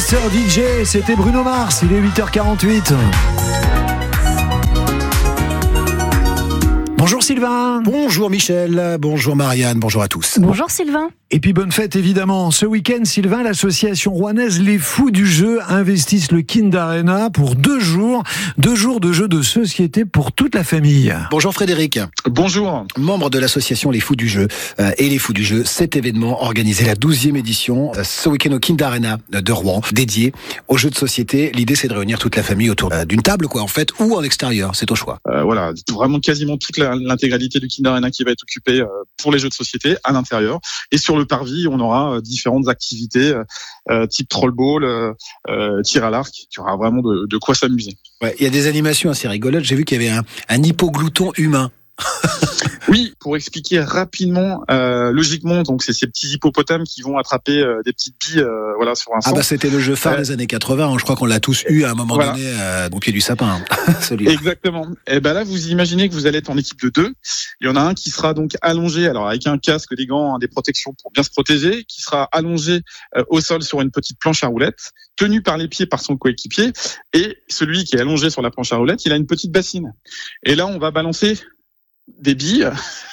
Mister DJ, c'était Bruno Mars, il est 8h48. Bonjour Sylvain. Bonjour Michel, bonjour Marianne, bonjour à tous. Bonjour Sylvain. Et puis bonne fête évidemment. Ce week-end, Sylvain, l'association rouennaise Les Fous du Jeu investissent le Kind Arena pour 2 jours. 2 jours de jeux de société pour toute la famille. Bonjour Frédéric. Bonjour. Membre de l'association Les Fous du Jeu et Les Fous du Jeu, cet événement organisé la 12e édition ce week-end au Kind Arena de Rouen, dédié aux jeux de société. L'idée c'est de réunir toute la famille autour d'une table quoi en fait, ou en extérieur, c'est au choix. Voilà, vraiment quasiment toute l'intégralité du Kind Arena qui va être occupée pour les jeux de société à l'intérieur. Et sur le parvis, on aura différentes activités type trollball, tir à l'arc. Il y aura vraiment de quoi s'amuser. Ouais, il y a des animations assez rigolotes. J'ai vu qu'il y avait un hippoglouton humain. Oui, pour expliquer rapidement, logiquement, donc c'est ces petits hippopotames qui vont attraper des petites billes, voilà, sur un centre. C'était le jeu phare des années 80. Je crois qu'on l'a tous eu à un moment donné au pied du sapin. Exactement. Et ben là, vous imaginez que vous allez être en équipe de 2. Il y en a un qui sera donc allongé, alors avec un casque, des gants, des protections pour bien se protéger, qui sera allongé au sol sur une petite planche à roulettes, tenu par les pieds par son coéquipier. Et celui qui est allongé sur la planche à roulettes, il a une petite bassine. Et là, on va balancer des billes,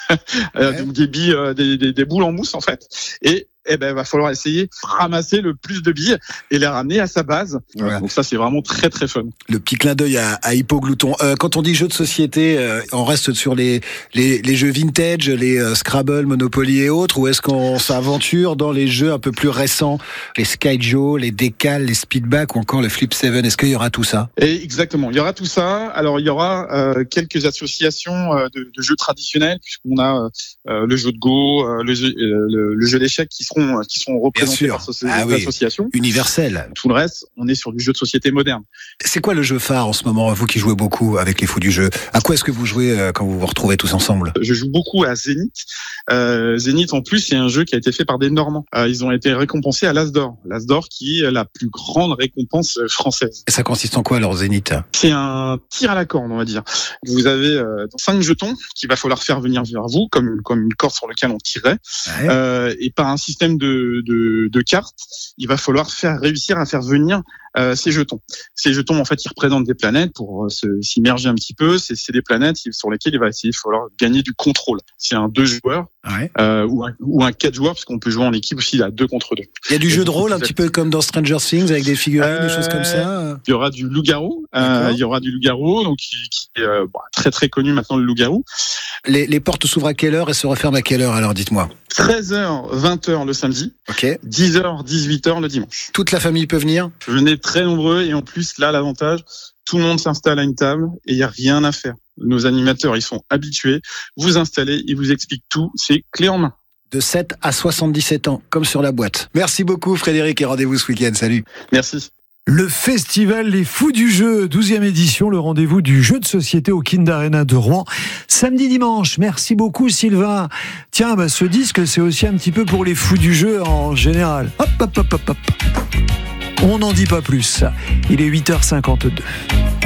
donc des billes, des boules en mousse en fait, et va falloir essayer de ramasser le plus de billes et les ramener à sa base. Ouais. Donc ça c'est vraiment très très fun. Le petit clin d'œil à hippoglouton. Quand on dit jeux de société, on reste sur les jeux vintage, les Scrabble, Monopoly et autres, ou est-ce qu'on s'aventure dans les jeux un peu plus récents, les Skyjo, les Décal, les Speedback ou encore le Flip 7? Est-ce qu'il y aura tout ça? Exactement, il y aura tout ça. Alors il y aura quelques associations de jeux traditionnels, puisqu'on a le jeu de Go, le jeu d'échecs qui sont représentés par ces associations. Universel. Tout le reste, on est sur du jeu de société moderne. C'est quoi le jeu phare en ce moment, vous qui jouez beaucoup avec les Fous du Jeu? À quoi est-ce que vous jouez quand vous vous retrouvez tous ensemble? Je joue beaucoup à Zénith. Zénith, en plus, c'est un jeu qui a été fait par des Normands. Ils ont été récompensés à l'As d'Or. L'As d'Or qui est la plus grande récompense française. Et ça consiste en quoi alors, Zénith? C'est un tir à la corde, on va dire. Vous avez 5 jetons qu'il va falloir faire venir vers vous, comme une corde sur laquelle on tirerait. Ouais. Et par un système de cartes, il va falloir réussir à faire venir ces jetons. Ces jetons, en fait, ils représentent des planètes pour s'immerger un petit peu. C'est des planètes sur lesquelles il va falloir gagner du contrôle. C'est un 2 joueurs ou un 4 joueurs, parce qu'on peut jouer en équipe aussi à 2 contre 2. Il y a du jeu de rôle un petit peu comme dans Stranger Things avec des figurines, des choses comme ça. Il y aura du loup-garou. Donc qui est très très connu maintenant, le loup-garou. Les portes s'ouvrent à quelle heure et se referment à quelle heure alors, dites-moi? 13h, 20h le samedi. Ok. 10h, 18h le dimanche. Toute la famille peut venir? Venez très nombreux, et en plus, là, l'avantage, tout le monde s'installe à une table et il n'y a rien à faire. Nos animateurs, ils sont habitués. Vous installez, ils vous expliquent tout. C'est clé en main. De 7 à 77 ans, comme sur la boîte. Merci beaucoup Frédéric et rendez-vous ce week-end. Salut. Merci. Le festival Les Fous du Jeu, 12e édition, le rendez-vous du jeu de société au Kind Arena de Rouen, samedi dimanche. Merci beaucoup Sylvain. Tiens, ce disque c'est aussi un petit peu pour les fous du jeu en général. Hop, hop, hop, hop, hop. On n'en dit pas plus. Il est 8h52.